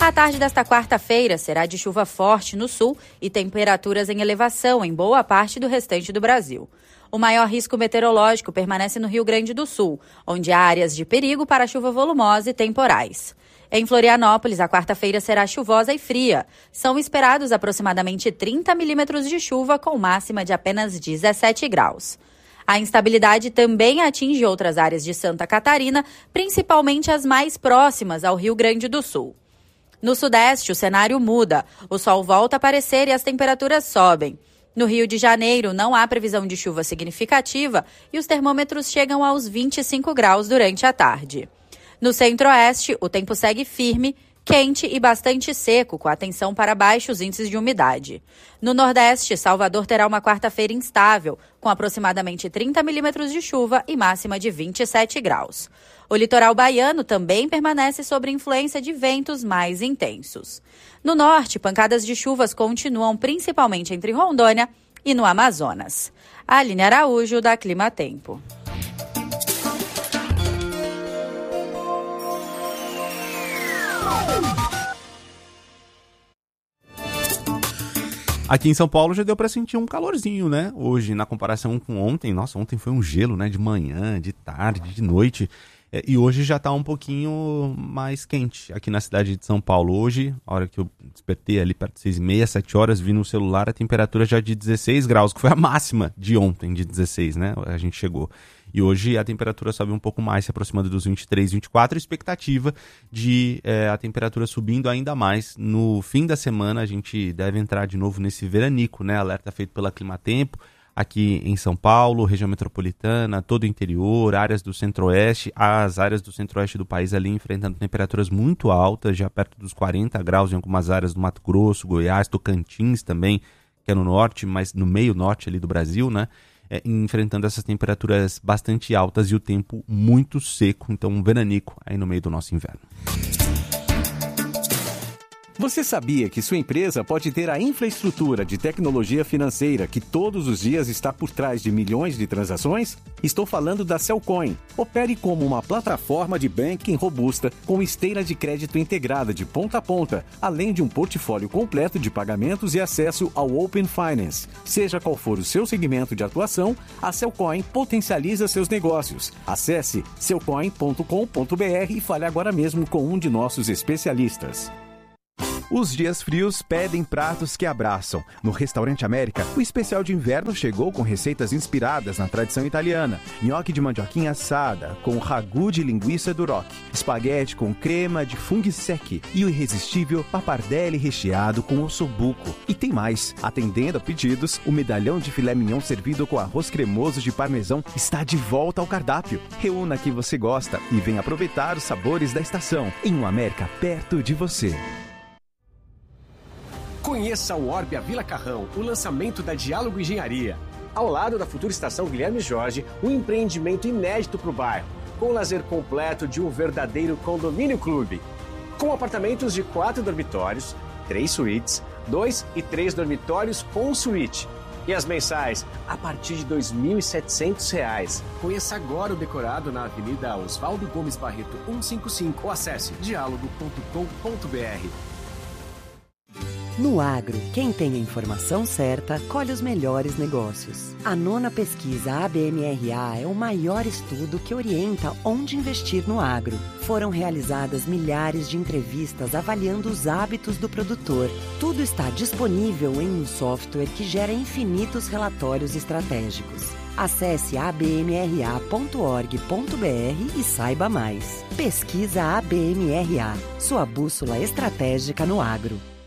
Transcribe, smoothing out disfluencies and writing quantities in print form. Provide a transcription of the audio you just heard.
A tarde desta quarta-feira será de chuva forte no sul e temperaturas em elevação em boa parte do restante do Brasil. O maior risco meteorológico permanece no Rio Grande do Sul, onde há áreas de perigo para chuva volumosa e temporais. Em Florianópolis, a quarta-feira será chuvosa e fria. São esperados aproximadamente 30 milímetros de chuva, com máxima de apenas 17 graus. A instabilidade também atinge outras áreas de Santa Catarina, principalmente as mais próximas ao Rio Grande do Sul. No Sudeste, o cenário muda. O sol volta a aparecer e as temperaturas sobem. No Rio de Janeiro, não há previsão de chuva significativa e os termômetros chegam aos 25 graus durante a tarde. No Centro-Oeste, o tempo segue firme, quente e bastante seco, com atenção para baixos índices de umidade. No Nordeste, Salvador terá uma quarta-feira instável, com aproximadamente 30 milímetros de chuva e máxima de 27 graus. O litoral baiano também permanece sob influência de ventos mais intensos. No norte, pancadas de chuvas continuam principalmente entre Rondônia e no Amazonas. Aline Araújo, da Clima Tempo. Aqui em São Paulo já deu para sentir um calorzinho, né? Hoje, na comparação com ontem. Nossa, ontem foi um gelo, né? De manhã, de tarde, de noite. E hoje já tá um pouquinho mais quente aqui na cidade de São Paulo. Hoje, a hora que eu despertei ali perto de 6h30, 7 horas, vi no celular a temperatura já de 16 graus, que foi a máxima de ontem, de 16, né? A gente chegou. E hoje a temperatura sobe um pouco mais, se aproximando dos 23, 24. Expectativa de a temperatura subindo ainda mais. No fim da semana a gente deve entrar de novo nesse veranico, né? Alerta feito pela Climatempo. Aqui em São Paulo, região metropolitana, todo o interior, áreas do centro-oeste, as áreas do centro-oeste do país ali enfrentando temperaturas muito altas, já perto dos 40 graus em algumas áreas do Mato Grosso, Goiás, Tocantins também, que é no norte, mas no meio norte ali do Brasil, né? Enfrentando essas temperaturas bastante altas e o tempo muito seco, então um veranico aí no meio do nosso inverno. Você sabia que sua empresa pode ter a infraestrutura de tecnologia financeira que todos os dias está por trás de milhões de transações? Estou falando da Cellcoin. Opere como uma plataforma de banking robusta com esteira de crédito integrada de ponta a ponta, além de um portfólio completo de pagamentos e acesso ao Open Finance. Seja qual for o seu segmento de atuação, a Cellcoin potencializa seus negócios. Acesse cellcoin.com.br e fale agora mesmo com um de nossos especialistas. Os dias frios pedem pratos que abraçam. No Restaurante América, o especial de inverno chegou com receitas inspiradas na tradição italiana. Nhoque de mandioquinha assada, com ragu de linguiça duroc, espaguete com crema de funghi secchi e o irresistível pappardelle recheado com ossobuco. E tem mais. Atendendo a pedidos, o medalhão de filé mignon servido com arroz cremoso de parmesão está de volta ao cardápio. Reúna a que você gosta e venha aproveitar os sabores da estação em um América perto de você. Conheça o Orbia Vila Carrão, o lançamento da Diálogo Engenharia. Ao lado da futura estação Guilherme Jorge, um empreendimento inédito para o bairro, com o lazer completo de um verdadeiro condomínio clube. Com apartamentos de 4 dormitórios, 3 suítes, 2 e 3 dormitórios com suíte. E as mensais, a partir de R$ 2.700. Conheça agora o decorado na Avenida Oswaldo Gomes Barreto 155 ou acesse dialogo.com.br. No agro, quem tem a informação certa, colhe os melhores negócios. A 9ª pesquisa ABMRA é o maior estudo que orienta onde investir no agro. Foram realizadas milhares de entrevistas avaliando os hábitos do produtor. Tudo está disponível em um software que gera infinitos relatórios estratégicos. Acesse abmra.org.br e saiba mais. Pesquisa ABMRA, sua bússola estratégica no agro.